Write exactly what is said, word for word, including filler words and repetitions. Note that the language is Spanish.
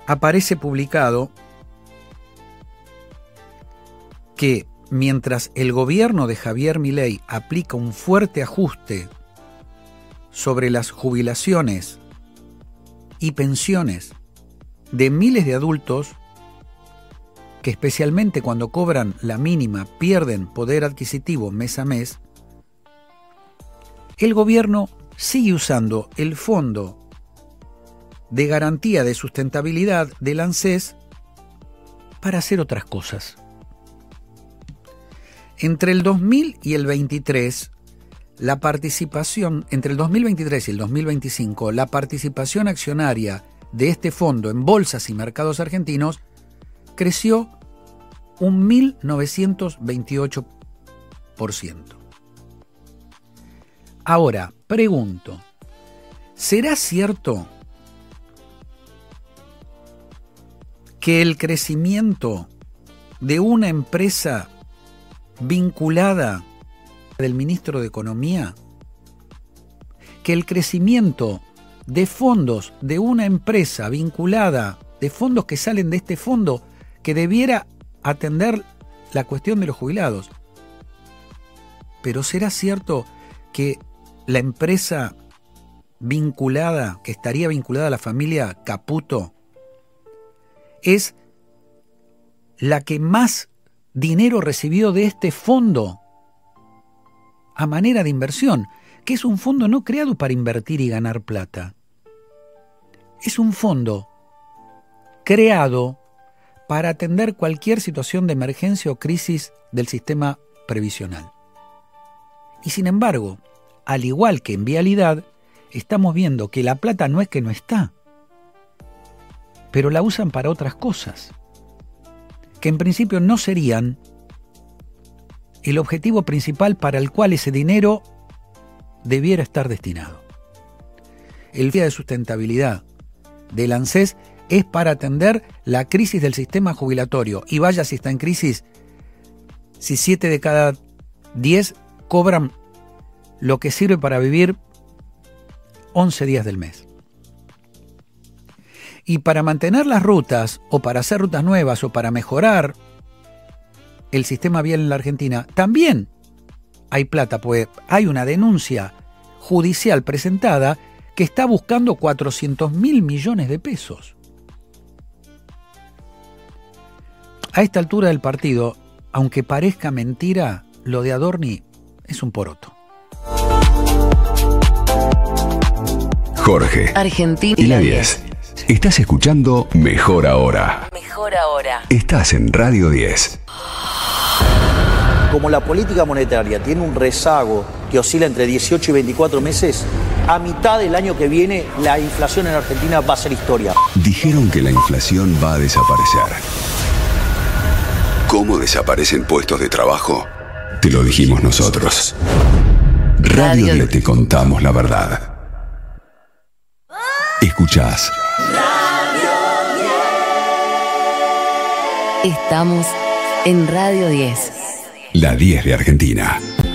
aparece publicado que mientras el gobierno de Javier Milei aplica un fuerte ajuste sobre las jubilaciones y pensiones de miles de adultos que, especialmente cuando cobran la mínima, pierden poder adquisitivo mes a mes, el gobierno sigue usando el Fondo de Garantía de Sustentabilidad del ANSES para hacer otras cosas. Entre el dos mil y el veintitrés, la participación, entre el dos mil veintitrés y el dos mil veinticinco, la participación accionaria de este fondo en bolsas y mercados argentinos creció un mil novecientos veintiocho por ciento. Ahora, pregunto, ¿será cierto que el crecimiento de una empresa vinculada del ministro de Economía, que el crecimiento de fondos de una empresa vinculada, de fondos que salen de este fondo, que debiera atender la cuestión de los jubilados, pero será cierto que la empresa vinculada, que estaría vinculada a la familia Caputo, es la que más dinero recibió de este fondo a manera de inversión, que es un fondo no creado para invertir y ganar plata. Es un fondo creado para atender cualquier situación de emergencia o crisis del sistema previsional. Y sin embargo, al igual que en Vialidad, estamos viendo que la plata no es que no está, pero la usan para otras cosas, que en principio no serían el objetivo principal para el cual ese dinero debiera estar destinado. El Fondo de Sustentabilidad del ANSES es para atender la crisis del sistema jubilatorio, y vaya si está en crisis, si siete de cada diez cobran lo que sirve para vivir once días del mes. Y para mantener las rutas, o para hacer rutas nuevas, o para mejorar el sistema vial en la Argentina, también hay plata, pues hay una denuncia judicial presentada que está buscando cuatrocientos mil millones de pesos. A esta altura del partido, aunque parezca mentira, lo de Adorni es un poroto. Jorge, Argentina y la diez. Estás escuchando Mejor Ahora. Mejor Ahora. Estás en Radio diez. Como la política monetaria tiene un rezago que oscila entre dieciocho y veinticuatro meses, a mitad del año que viene la inflación en Argentina va a ser historia. Dijeron que la inflación va a desaparecer. ¿Cómo desaparecen puestos de trabajo? Te lo dijimos nosotros. Radio diez te contamos la verdad. Escuchás. Estamos en Radio diez. La diez de Argentina.